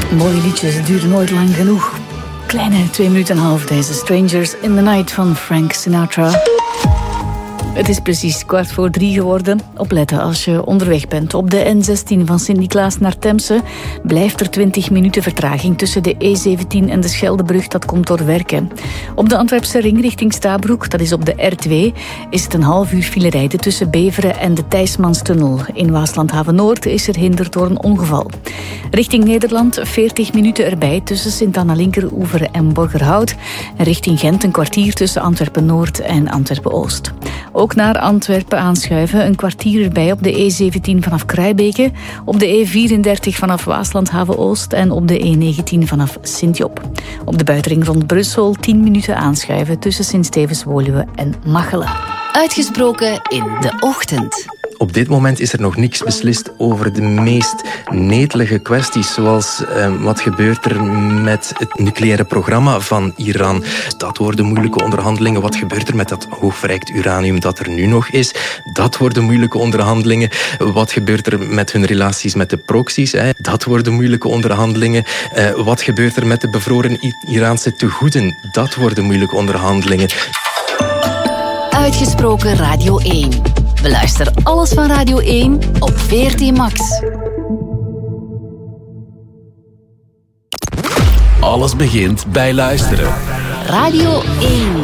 Mooie liedjes duren nooit lang genoeg. Kleine 2 minuten en een half, deze Strangers in the Night van Frank Sinatra. Het is precies 2:15 geworden. Opletten als je onderweg bent. Op de N16 van Sint-Niklaas naar Temse blijft er 20 minuten vertraging tussen de E17 en de Scheldebrug. Dat komt door werken. Op de Antwerpse ring richting Stabroek, dat is op de R2, is het een half uur file rijden tussen Beveren en de Thijsmanstunnel. In Waasland-Haven-Noord is er hinder door een ongeval. Richting Nederland 40 minuten erbij tussen Sint-Anna-Linkeroever en Borgerhout. En richting Gent een kwartier tussen Antwerpen-Noord en Antwerpen-Oost. Ook naar Antwerpen aanschuiven, een kwartier erbij op de E17 vanaf Kruibeke, op de E34 vanaf Waasland-Haven-Oost en op de E19 vanaf Sint-Job. Op de buitenring rond Brussel 10 minuten aanschuiven tussen Sint-Stevens-Woluwe en Machelen. Uitgesproken in de ochtend. Op dit moment is er nog niks beslist over de meest netelige kwesties, zoals wat gebeurt er met het nucleaire programma van Iran. Dat worden moeilijke onderhandelingen. Wat gebeurt er met dat hoogverrijkt uranium dat er nu nog is? Dat worden moeilijke onderhandelingen. Wat gebeurt er met hun relaties met de proxies? Dat worden moeilijke onderhandelingen. Wat gebeurt er met de bevroren Iraanse tegoeden? Dat worden moeilijke onderhandelingen. Uitgesproken Radio 1. Beluister alles van Radio 1 op VRT Max. Alles begint bij luisteren. Radio 1.